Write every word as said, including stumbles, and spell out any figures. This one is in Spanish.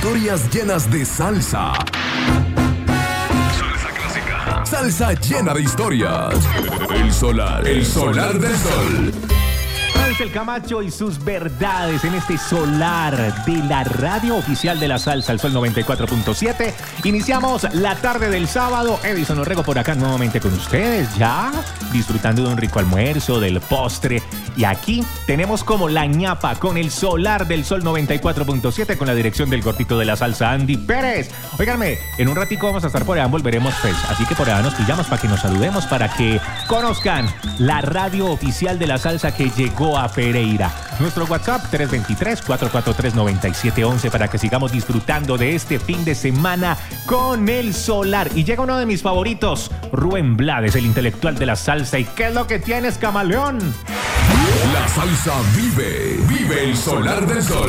Historias llenas de salsa. Salsa clásica. Salsa llena de historias. El solar. El solar del sol. El Camacho y sus verdades en este solar de la radio oficial de la salsa, el Sol noventa y cuatro punto siete. Iniciamos la tarde del sábado. Edison Orrego por acá nuevamente con ustedes, ya disfrutando de un rico almuerzo, del postre. Y aquí tenemos como la ñapa con el solar del Sol noventa y cuatro punto siete con la dirección del gordito de la salsa, Andy Pérez. Óiganme, en un ratico vamos a estar por allá, volveremos pues, así que por allá nos pillamos para que nos saludemos, para que conozcan la radio oficial de la salsa que llegó a Pereira. Nuestro WhatsApp tres dos tres, cuatro cuatro tres, nueve siete uno uno para que sigamos disfrutando de este fin de semana con el solar. Y llega uno de mis favoritos, Rubén Blades, el intelectual de la salsa. ¿Y qué es lo que tienes, camaleón? La salsa vive, vive el solar del sol.